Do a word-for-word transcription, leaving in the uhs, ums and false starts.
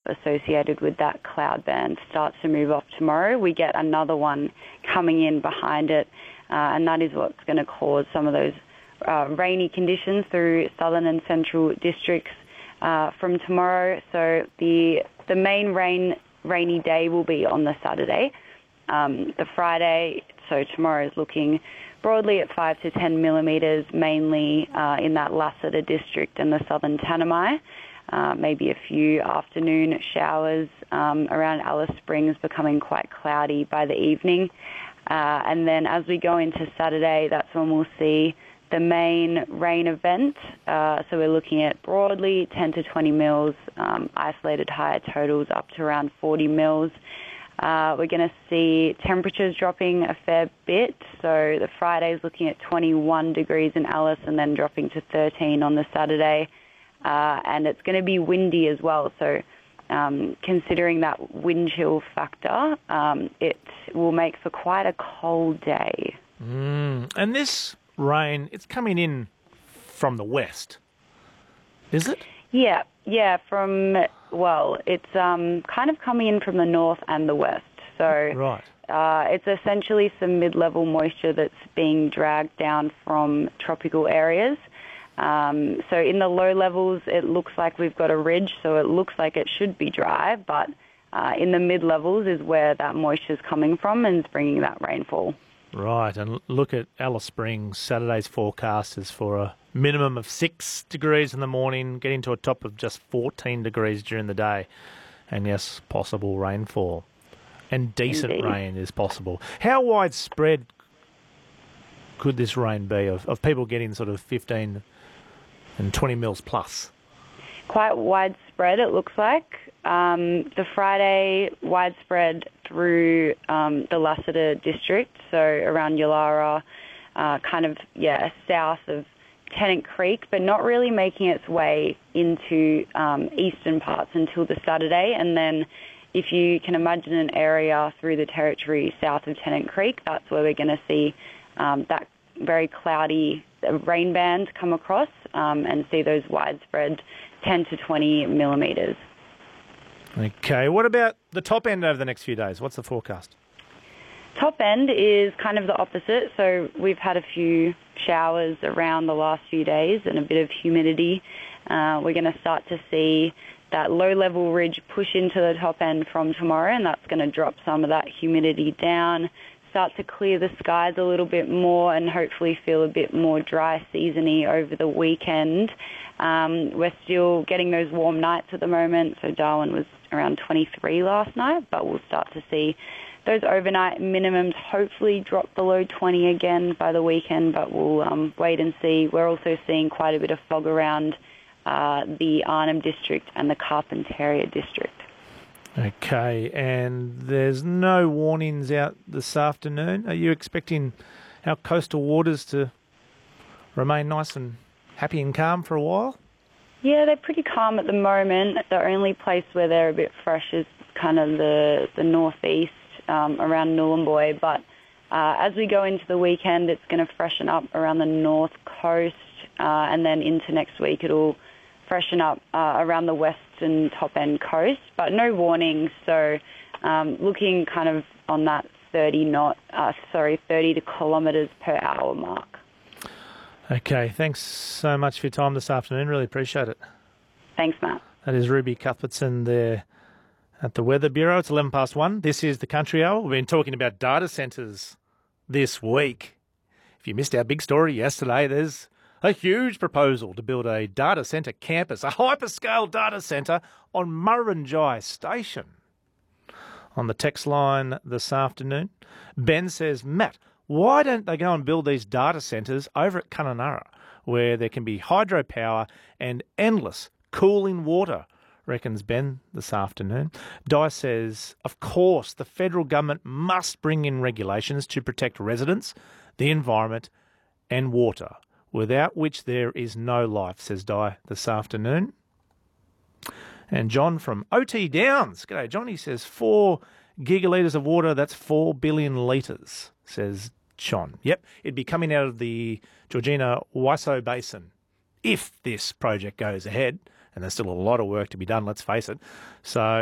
associated with that cloud band starts to move off tomorrow, we get another one coming in behind it, uh, and that is what's going to cause some of those uh, rainy conditions through southern and central districts uh, from tomorrow. So the the main rain rainy day will be on the Saturday. Um, the Friday, so tomorrow is looking broadly at five to ten millimetres, mainly uh, in that Lassiter district and the southern Tanami. Uh, maybe a few afternoon showers um, around Alice Springs, becoming quite cloudy by the evening. Uh, and then as we go into Saturday, that's when we'll see the main rain event. Uh, so we're looking at broadly ten to twenty mils, um, isolated higher totals up to around forty mils. Uh, we're going to see temperatures dropping a fair bit. So the Friday is looking at twenty-one degrees in Alice and then dropping to thirteen on the Saturday. Uh, and it's going to be windy as well. So um, considering that wind chill factor, um, it will make for quite a cold day. Mm. And this rain, it's coming in from the west, is it? Yeah, yeah, from, well, it's um, kind of coming in from the north and the west. So right. uh, it's essentially some mid-level moisture that's being dragged down from tropical areas. Um, so in the low levels, it looks like we've got a ridge, so it looks like it should be dry, but uh, in the mid-levels is where that moisture is coming from and is bringing that rainfall. Right, and look at Alice Springs. Saturday's forecast is for a minimum of six degrees in the morning, getting to a top of just fourteen degrees during the day. And yes, possible rainfall. And decent Indeed. rain is possible. How widespread could this rain be of, of people getting sort of fifteen and twenty mils plus? Quite widespread, it looks like. Um, the Friday, widespread through um, the Lassiter district, so around Yulara, uh, kind of, yeah, south of Tennant Creek, but not really making its way into um, eastern parts until the Saturday. And then if you can imagine an area through the territory south of Tennant Creek, that's where we're going to see um, that very cloudy rain band come across um, and see those widespread ten to twenty millimetres. Okay, what about the top end over the next few days? What's the forecast? Top end is kind of the opposite. So we've had a few showers around the last few days and a bit of humidity. Uh, we're going to start to see that low-level ridge push into the top end from tomorrow, and that's going to drop some of that humidity down, start to clear the skies a little bit more and hopefully feel a bit more dry season-y over the weekend. Um, we're still getting those warm nights at the moment, so Darwin was around twenty-three last night, but we'll start to see those overnight minimums hopefully drop below twenty again by the weekend, but we'll um, wait and see. We're also seeing quite a bit of fog around uh, the Arnhem district and the Carpentaria district. Okay, and there's no warnings out this afternoon. Are you expecting our coastal waters to remain nice and happy and calm for a while? Yeah, they're pretty calm at the moment. The only place where they're a bit fresh is kind of the, the northeast um, around Nhulunbuy. But uh, as we go into the weekend, it's going to freshen up around the north coast, uh, and then into next week it'll freshen up uh, around the western top-end coast. But no warnings, so um, looking kind of on that thirty knot, uh, sorry, thirty kilometres per hour mark. Okay, thanks so much for your time this afternoon. Really appreciate it. Thanks, Matt. That is Ruby Cuthbertson there at the Weather Bureau. It's eleven past one. This is the Country Hour. We've been talking about data centres this week. If you missed our big story yesterday, there's a huge proposal to build a data centre campus, a hyperscale data centre on Murrumbidgee Station. On the text line this afternoon, Ben says, Matt, why don't they go and build these data centres over at Kununurra, where there can be hydropower and endless cooling water, reckons Ben this afternoon. Di says, of course, the federal government must bring in regulations to protect residents, the environment and water, without which there is no life, says Di this afternoon. And John from O T Downs, g'day John, he says four gigalitres of water, that's four billion litres, says John. Yep, it'd be coming out of the Georgina Waiso Basin if this project goes ahead, and there's still a lot of work to be done, let's face it. So